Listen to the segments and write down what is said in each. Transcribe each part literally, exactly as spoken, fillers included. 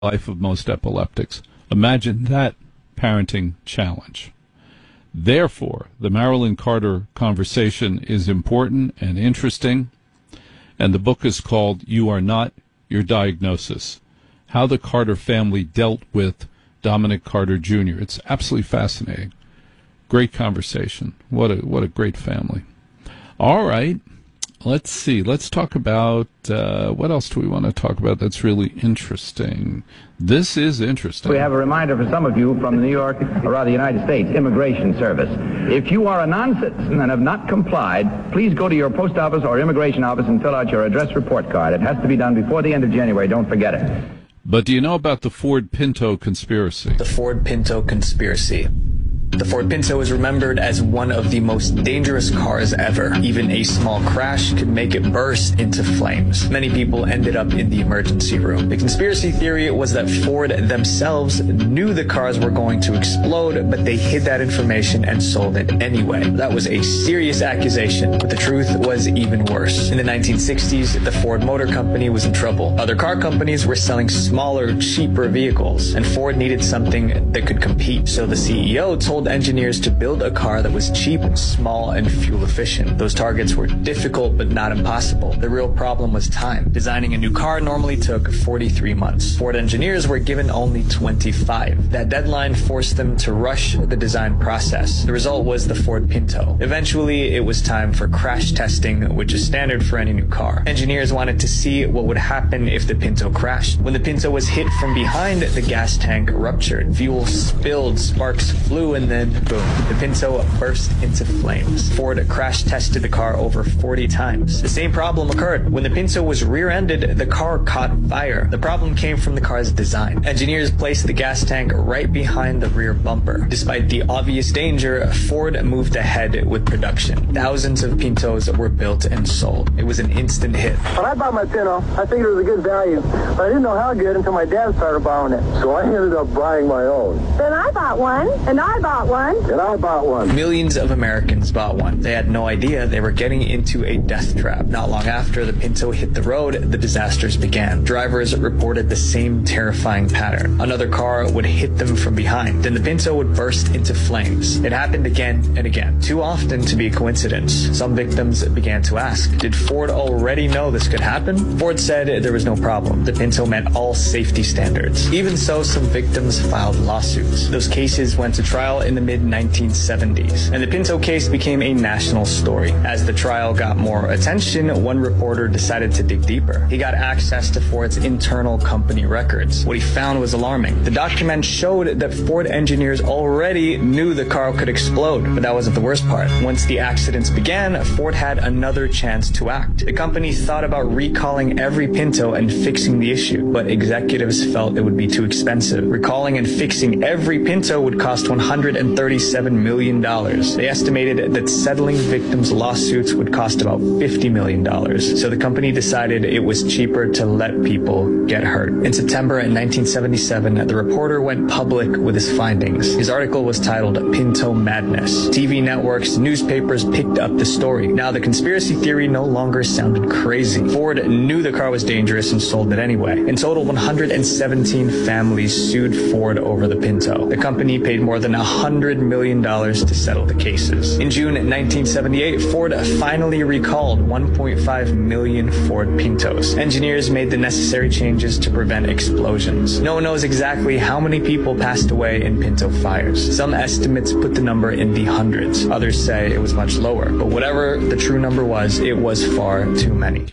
life of most epileptics. Imagine that parenting challenge. Therefore, the Marilyn Carter conversation is important and interesting, and the book is called You Are Not Your Diagnosis, How the Carter Family Dealt with Dominic Carter Junior It's absolutely fascinating. Great conversation. What a what a great family. All right. Let's see. Let's talk about, uh, what else do we want to talk about that's really interesting? This is interesting. We have a reminder for some of you from the New York, or rather United States, Immigration Service. If you are a non-citizen and have not complied, please go to your post office or immigration office and fill out your address report card. It has to be done before the end of January. Don't forget it. But do you know about the Ford Pinto conspiracy? The Ford Pinto conspiracy. The Ford Pinto is remembered as one of the most dangerous cars ever. Even a small crash could make it burst into flames. Many people ended up in the emergency room. The conspiracy theory was that Ford themselves knew the cars were going to explode, but they hid that information and sold it anyway. That was a serious accusation, but the truth was even worse. In the nineteen sixties, the Ford Motor Company was in trouble. Other car companies were selling smaller, cheaper vehicles, and Ford needed something that could compete. So the C E O told engineers to build a car that was cheap, small, and fuel efficient. Those targets were difficult but not impossible. The real problem was time. Designing a new car normally took forty-three months. Ford engineers were given only twenty-five. That deadline forced them to rush the design process. The result was the Ford Pinto. Eventually, it was time for crash testing, which is standard for any new car. Engineers wanted to see what would happen if the Pinto crashed. When the Pinto was hit from behind, the gas tank ruptured. Fuel spilled, sparks flew, and then boom, the Pinto burst into flames. Ford crash tested the car over forty times. The same problem occurred. When the Pinto was rear-ended, the car caught fire. The problem came from the car's design. Engineers placed the gas tank right behind the rear bumper. Despite the obvious danger, Ford moved ahead with production. Thousands of Pintos were built and sold. It was an instant hit. When I bought my Pinto, I figured it was a good value, but I didn't know how good until my dad started borrowing it. So I ended up buying my own. Then I bought one, and I bought one. And I bought one. Millions of Americans bought one. They had no idea they were getting into a death trap. Not long after the Pinto hit the road, the disasters began. Drivers reported the same terrifying pattern. Another car would hit them from behind. Then the Pinto would burst into flames. It happened again and again. Too often to be a coincidence. Some victims began to ask, did Ford already know this could happen? Ford said there was no problem. The Pinto met all safety standards. Even so, some victims filed lawsuits. Those cases went to trial in the mid nineteen seventies, and the Pinto case became a national story. As the trial got more attention, one reporter decided to dig deeper. He got access to Ford's internal company records. What he found was alarming. The document showed that Ford engineers already knew the car could explode, but that wasn't the worst part. Once the accidents began, Ford had another chance to act. The company thought about recalling every Pinto and fixing the issue, but executives felt it would be too expensive. Recalling and fixing every Pinto would cost one hundred thirty-seven million dollars. They estimated that settling victims' lawsuits would cost about fifty million dollars. So the company decided it was cheaper to let people get hurt. In September nineteen seventy-seven, the reporter went public with his findings. His article was titled Pinto Madness. T V networks, newspapers picked up the story. Now the conspiracy theory no longer sounded crazy. Ford knew the car was dangerous and sold it anyway. In total, one hundred seventeen families sued Ford over the Pinto. The company paid more than one hundred million dollars to settle the cases. In June nineteen seventy-eight, Ford finally recalled one point five million Ford Pintos. Engineers made the necessary changes to prevent explosions. No one knows exactly how many people passed away in Pinto fires. Some estimates put the number in the hundreds. Others say it was much lower. But whatever the true number was, it was far too many.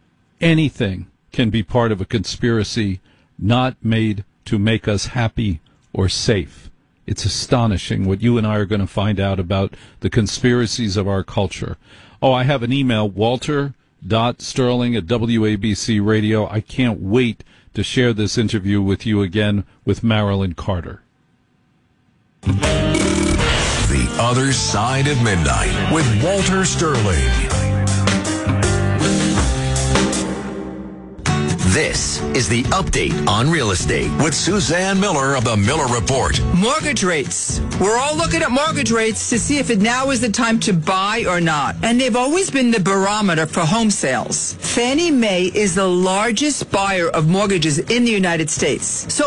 Anything can be part of a conspiracy not made to make us happy or safe. It's astonishing what you and I are going to find out about the conspiracies of our culture. Oh, I have an email, walter.sterling at W A B C Radio. I can't wait to share this interview with you again with Marilyn Carter. The Other Side of Midnight with Walter Sterling. This is the Update on Real Estate with Suzanne Miller of the Miller Report. Mortgage rates. We're all looking at mortgage rates to see if it now is the time to buy or not. And they've always been the barometer for home sales. Fannie Mae is the largest buyer of mortgages in the United States. So